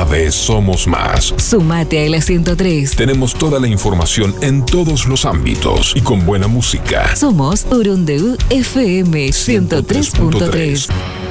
vez somos más. Sumate a la 103. Tenemos toda la información en todos los ámbitos y con buena música. Somos Urundeu FM 103.3.